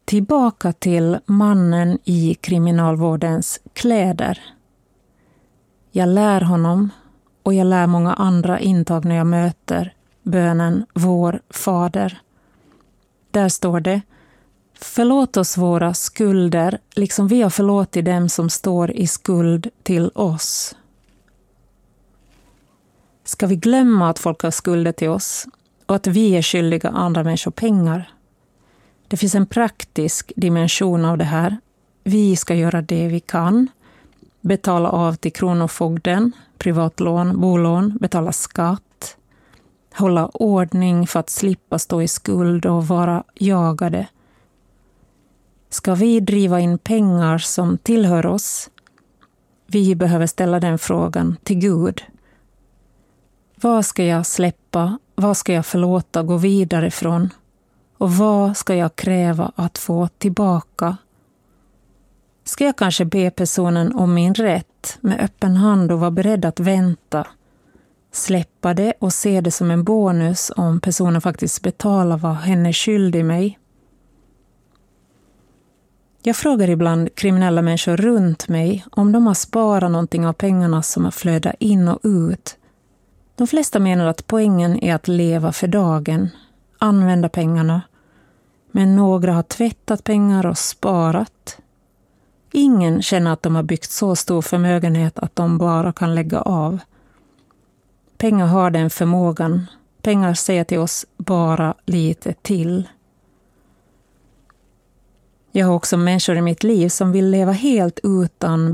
Tillbaka till mannen i kriminalvårdens kläder. Jag lär honom och jag lär många andra intagna jag möter bönen Vår Fader. Där står det: förlåt oss våra skulder, liksom vi har förlåtit dem som står i skuld till oss. Ska vi glömma att folk har skulder till oss och att vi är skyldiga andra människor pengar? Det finns en praktisk dimension av det här. Vi ska göra det vi kan. Betala av till kronofogden, privatlån, bolån, betala skatt. Hålla ordning för att slippa stå i skuld och vara jagade. Ska vi driva in pengar som tillhör oss? Vi behöver ställa den frågan till Gud. Vad ska jag släppa? Vad ska jag förlåta gå vidare ifrån? Och vad ska jag kräva att få tillbaka? Ska jag kanske be personen om min rätt med öppen hand och vara beredd att vänta? Släppa det och se det som en bonus om personen faktiskt betalar vad henne är skyldig mig? Jag frågar ibland kriminella människor runt mig om de har sparat någonting av pengarna som har flödat in och ut. De flesta menar att poängen är att leva för dagen, använda pengarna. Men några har tvättat pengar och sparat. Ingen känner att de har byggt så stor förmögenhet att de bara kan lägga av. Pengar har den förmågan. Pengar säger till oss bara lite till. Jag har också människor i mitt liv som vill leva helt utan